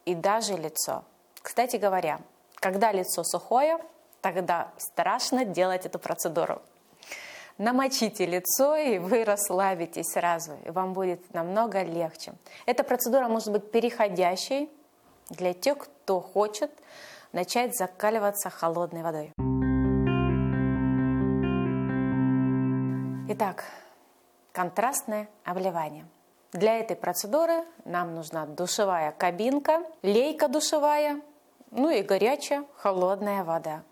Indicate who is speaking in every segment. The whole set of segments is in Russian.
Speaker 1: и даже лицо. Кстати говоря, когда лицо сухое, тогда страшно делать эту процедуру. Намочите лицо, и вы расслабитесь сразу, и вам будет намного легче. Эта процедура может быть переходящей для тех, кто хочет начать закаливаться холодной водой. Итак, контрастное обливание. Для этой процедуры нам нужна душевая кабинка, лейка душевая, ну и горячая холодная вода.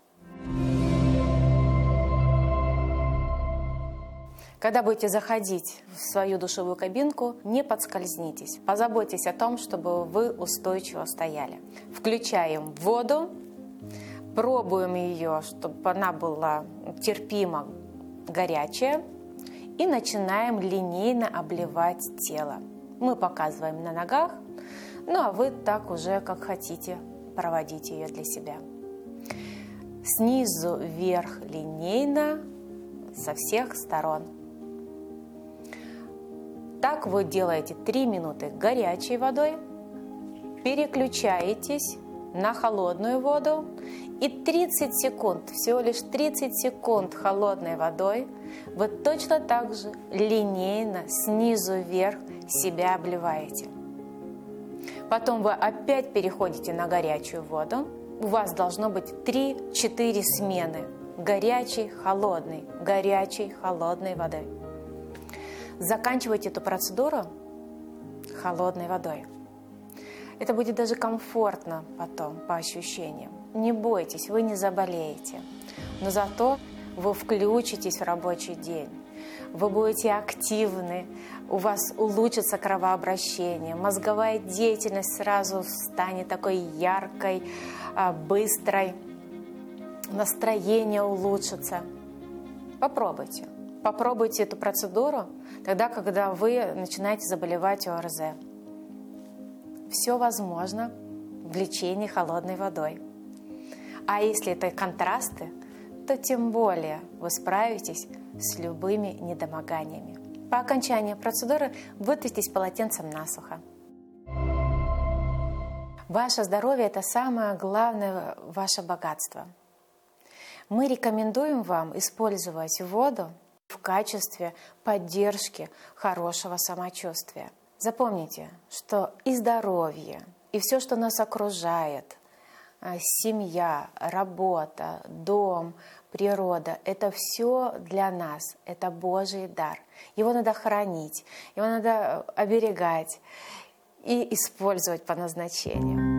Speaker 1: Когда будете заходить в свою душевую кабинку, не подскользнитесь. Позаботьтесь о том, чтобы вы устойчиво стояли. Включаем воду, пробуем ее, чтобы она была терпимо горячая, и начинаем линейно обливать тело. Мы показываем на ногах, ну а вы так уже, как хотите, проводите ее для себя. Снизу вверх линейно, со всех сторон. Так вы делаете 3 минуты горячей водой, переключаетесь на холодную воду и 30 секунд, всего лишь 30 секунд холодной водой вы точно так же линейно снизу вверх себя обливаете. Потом вы опять переходите на горячую воду. У вас должно быть 3-4 смены горячей, холодной водой. Заканчивайте эту процедуру холодной водой. Это будет даже комфортно потом, по ощущениям. Не бойтесь, вы не заболеете. Но зато вы включитесь в рабочий день. Вы будете активны, у вас улучшится кровообращение, мозговая деятельность сразу станет такой яркой, быстрой, настроение улучшится. Попробуйте. Попробуйте эту процедуру тогда, когда вы начинаете заболевать ОРЗ. Все возможно в лечении холодной водой. А если это контрасты, то тем более вы справитесь с любыми недомоганиями. По окончании процедуры вытритесь полотенцем насухо. Ваше здоровье – это самое главное ваше богатство. Мы рекомендуем вам использовать воду в качестве поддержки хорошего самочувствия. Запомните, что и здоровье, и все, что нас окружает, семья, работа, дом, природа – это все для нас, это Божий дар. Его надо хранить, его надо оберегать и использовать по назначению.